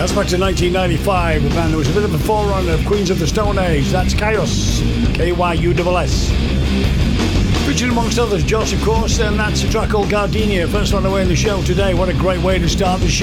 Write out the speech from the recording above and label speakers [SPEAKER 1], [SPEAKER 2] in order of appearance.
[SPEAKER 1] That's back to 1995, a band that was a bit of a forerunner of Queens of the Stone Age. That's Kyuss, Kyuss. Featured amongst others, Joss, of course, and that's a track called Gardenia, first one away in the show today. What a great way to start the show.